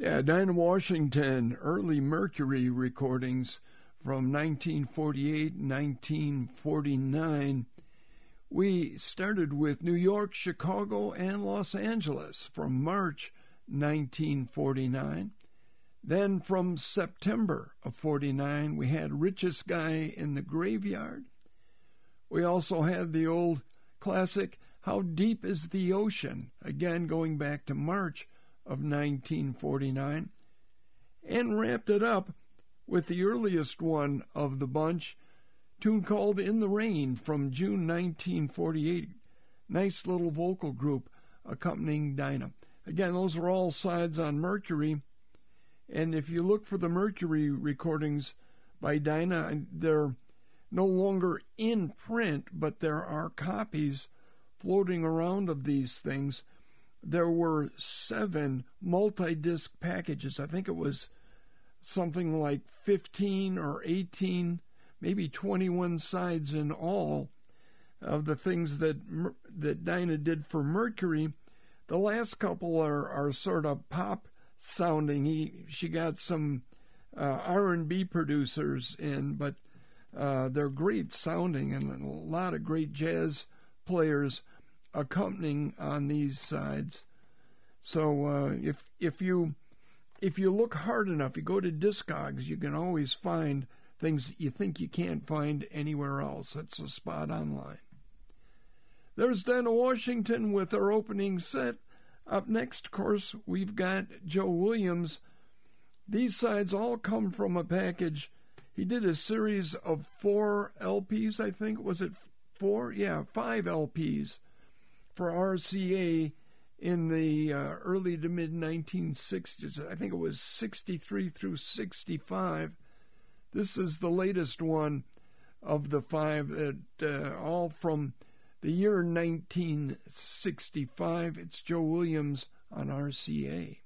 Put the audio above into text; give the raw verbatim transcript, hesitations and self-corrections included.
Yeah, Dinah Washington, early Mercury recordings from nineteen forty-eight, nineteen forty-nine. We started with New York, Chicago, and Los Angeles from March nineteen forty-nine. Then from September of forty-nine, we had Richest Guy in the Graveyard. We also had the old classic, How Deep is the Ocean, again going back to March of nineteen forty-nine, and wrapped it up with the earliest one of the bunch, tune called In the Rain from June nineteen forty-eight. Nice little vocal group accompanying Dinah. Again, those are all sides on Mercury, and if you look for the Mercury recordings by Dinah, they're no longer in print, but there are copies floating around of these things. There were seven multi-disc packages. I think it was something like fifteen or eighteen, maybe twenty-one sides in all of the things that that Dinah did for Mercury. The last couple are, are sort of pop sounding. He she got some uh, R and B producers in, but uh, they're great sounding, and a lot of great jazz players accompanying on these sides. So uh, if if you if you look hard enough, you go to Discogs, you can always find things that you think you can't find anywhere else. It's a spot online. There's Dinah Washington with her opening set. Up next, of course, we've got Joe Williams. These sides all come from a package. He did a series of four L Ps, I think. Was it four? Yeah, five L Ps for R C A in the uh, early to mid nineteen sixties. I think it was sixty-three through sixty-five. This is the latest one of the five, that uh, all from the year nineteen sixty-five. It's Joe Williams on R C A.